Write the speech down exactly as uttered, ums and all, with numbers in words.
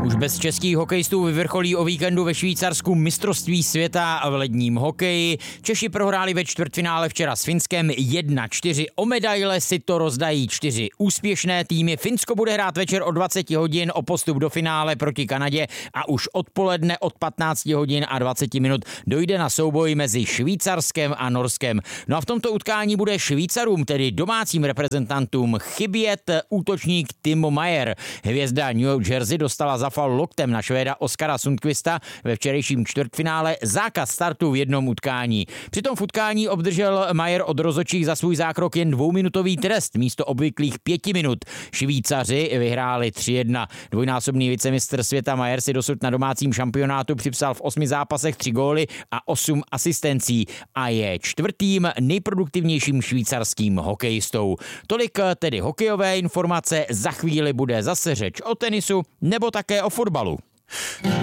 Už bez českých hokejistů vyvrcholí o víkendu ve Švýcarsku mistrovství světa v ledním hokeji. Češi prohráli ve čtvrtfinále včera s Finskem jedna čtyři. O medaile si to rozdají čtyři úspěšné týmy. Finsko bude hrát večer o dvacet hodin o postup do finále proti Kanadě a už odpoledne od patnáct hodin a dvacet minut dojde na souboj mezi Švýcarskem a Norskem. No a v tomto utkání bude Švýcarům, tedy domácím reprezentantům, chybět útočník Timo Meier. Hvězda New Jersey dostala za faul loktem na Švéda Oskara Sundqvista ve včerejším čtvrtfinále zákaz startu v jednom utkání. Přitom v utkání obdržel Meier od rozhodčích za svůj zákrok jen dvouminutový trest místo obvyklých pěti minut. Švýcaři vyhráli tři jedna. Dvojnásobný vicemistr světa Meier si dosud na domácím šampionátu připsal v osmi zápasech tři góly a osm asistencí a je čtvrtým nejproduktivnějším švýcarským hokejistou. Tolik tedy hokejové informace, za chvíli bude zase řeč o tenisu nebo také o fotbalu.